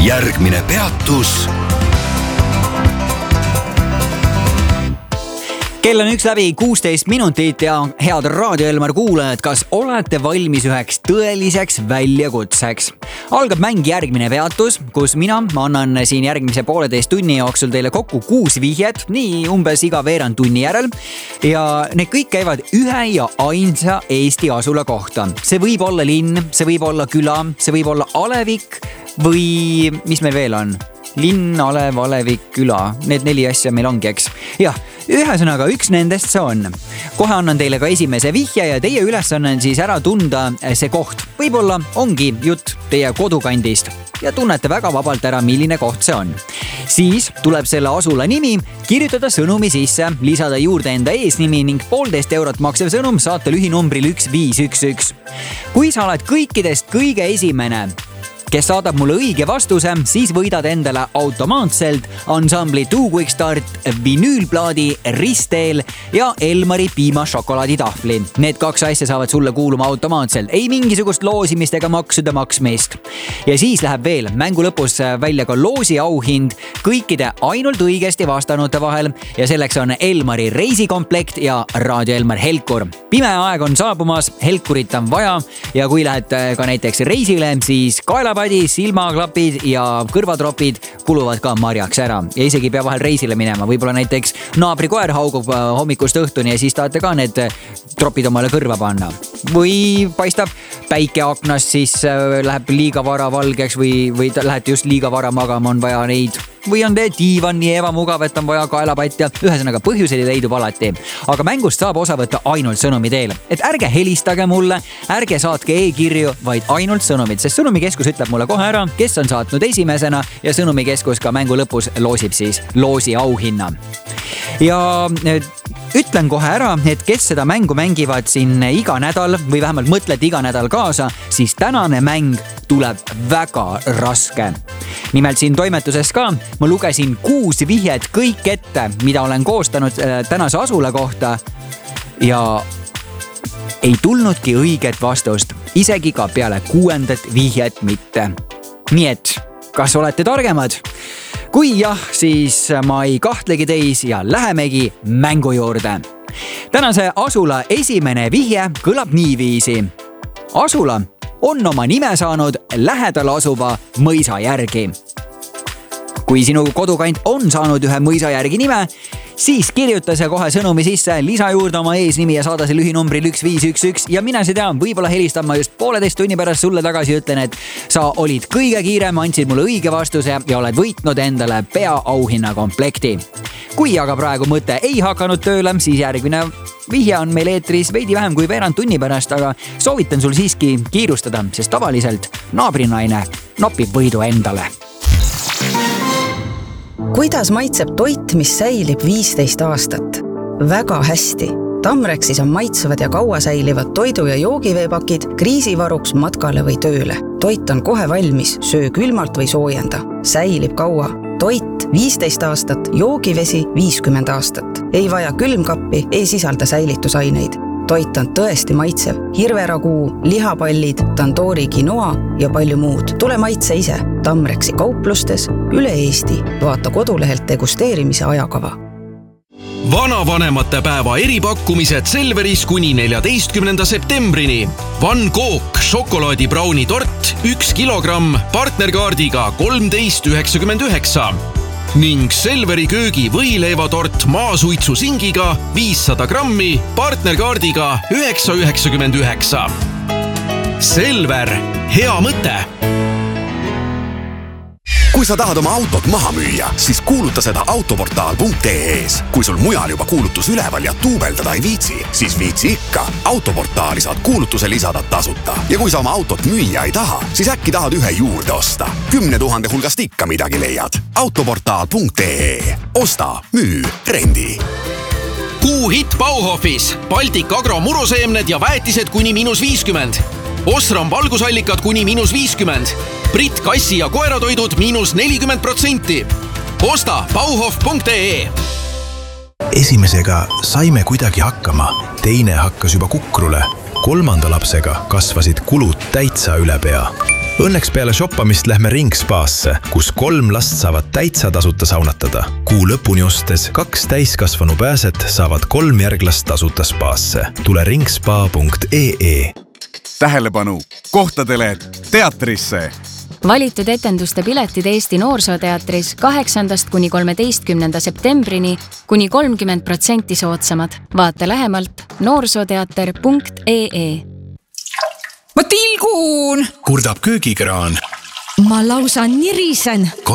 Järgmine peatus. Kell on 1:16 ja head Raadio Elmar kuulajad, kas olete valmis üheks tõeliseks väljakutseks? Algab mäng Järgmine peatus, kus ma annan siin järgmise 1,5 tunni jooksul teile kokku 6 vihjet, nii umbes iga veerand tunni järel. Ja need kõik käivad ühe ja ainsa Eesti asula kohta. See võib olla linn, see võib olla küla, see võib olla alevik või mis meil veel on? Linn, alev, alevik, küla. Need 4 asja meil ongi, eks? Jah, ühesõnaga üks nendest see on. Kohe annan teile ka esimese vihje ja teie ülesanne on siis ära tunda see koht. Võib-olla ongi jutt teie kodukandist ja tunnete väga vabalt ära, milline koht see on. Siis tuleb selle asula nimi, kirjutada sõnumi sisse, lisada juurde enda eesnimi ning 1,5 eurot maksev sõnum saata lühinumbril 1511. Kui sa oled kõikidest kõige esimene, kes saadab mulle õige vastuse, siis võidad endale automaatselt ansambli Too Quick Start vinüülplaadi, ristteel ja Elmari piimašokolaaditahvli. Need 2 asja saavad sulle kuuluma automaatselt. Ei mingisugust loosimist ega maksude maksmist. Ja siis läheb veel mängu lõpus välja ka loosi auhind kõikide ainult õigesti vastanute vahel ja selleks on Elmari reisikomplekt ja Raadio Elmar Helkur. Pime aeg on saabumas, Helkurit on vaja ja kui lähed ka näiteks reisile, siis kaelapadi, silmaklapid ja kõrvatropid kuluvad ka marjaks ära ja isegi pea vahel reisile minema. Võib-olla näiteks naabri koer haugub hommikust õhtuni ja siis tahate ka need tropid omale kõrva panna. Või paistab päike aknast, siis läheb liiga vara valgeks või lähete just liiga vara magama, on vaja neid. Või on teie diivan nii ebamugav, et on vaja kaelapatt ja ühesõnaga põhjuseid leidub alati. Aga mängust saab osa võtta ainult sõnumi teel. Et ärge helistage mulle, ärge saatke e-kirju, vaid ainult sõnumid, sest sõnumikeskus ütleb mulle kohe ära, kes on saatnud esimesena ja sõnumikeskus ka mängu lõpus loosib siis loosi auhinna. Ja ütlen kohe ära, et kes seda mängu mängivad siin iga nädal või vähemalt mõtlete iga nädal kaasa, siis tänane mäng tuleb väga raske. Nimelt siin toimetuses ka ma lugesin 6 vihjet kõik ette, mida olen koostanud tänase asula kohta ja ei tulnudki õiget vastust, isegi ka peale 6. vihjet mitte. Nii et, kas olete targemad? Kui jah, siis ma ei kahtlegi teis ja lähemegi mängu juurde. Tänase asula esimene vihje kõlab niiviisi. Asula on oma nime saanud lähedal asuva mõisa järgi. Kui sinu kodukant on saanud ühe mõisa järgi nime, siis kirjuta see kohe sõnumi sisse, lisa juurde oma eesnimi ja saada see lühinumbril 1511 ja mine see tea, võib-olla helistan ma just 1,5 tunni pärast sulle tagasi ja ütlen, et sa olid kõige kiirem, andsid mulle õige vastuse ja oled võitnud endale peaauhinna komplekti. Kui aga praegu mõte ei hakanud tööle, siis järgmine vihje on meil eetris veidi vähem kui veerand tunni pärast, aga soovitan sul siiski kiirustada, sest tavaliselt naabrinaine nopib võidu endale. Kuidas maitseb toit, mis säilib 15 aastat? Väga hästi. Tamrexis on maitsevad ja kaua säilivad toidu- ja joogiveepakid kriisivaruks matkale või tööle. Toit on kohe valmis, söö külmalt või soojenda. Säilib kaua. Toit 15 aastat, joogivesi 50 aastat. Ei vaja külmkappi, ei sisalda säilitusaineid. Toit on tõesti maitsev. Hirveraguu, lihapallid, tandoori quinoa ja palju muud. Tule maitse ise. Tamrexi kauplustes üle Eesti. Vaata kodulehelt degusteerimise ajakava. Vanavanemate päeva eripakkumised Selveris kuni 14. septembrini. Van Gogh šokolaadibrauni tort 1 kilogramm partnerkaardiga 13,99 ning Selveri köögi võileivatort maasuitsu singiga 500 grammi partnerkaardiga 9,99. Selver, hea mõte! Kui sa tahad oma autot maha müüa, siis kuuluta seda autoportaal.ee-s. Kui sul mujal juba kuulutus üleval ja tuubeldada ei viitsi, siis viitsi ikka. Autoportaali saad kuulutuse lisada tasuta. Ja kui sa oma autot müüa ei taha, siis äkki tahad ühe juurde osta. 10 000 hulgast ikka midagi leiad. Autoportaal.ee. Osta, müü, rendi. Kuuhitt Bauhofis. Baltic Agro muruseemned ja väetised kuni -50. Osram valgusallikad kuni -50. Brit kassi- ja koeratoidud -40%. Osta bauhof.ee. Esimesega saime kuidagi hakkama, teine hakkas juba kukrule. 3. lapsega kasvasid kulud täitsa üle pea. Õnneks peale shoppamist lähme Ringspaasse, kus 3 last saavad täitsa tasuta saunatada. Kuu lõpuni ostes 2 täiskasvanu pääset saavad 3 järglast tasuta spaasse. Tule ringspa.ee. Tähelepanu! Kohtadele teatrisse! Valitud etenduste piletid Eesti Noorsooteatris 8. kuni 13. septembrini kuni 30% soodsamad. Vaata lähemalt noorsooteater.ee. Ma tilgun! Kurdab köögikraan. Ma lausa nirisen.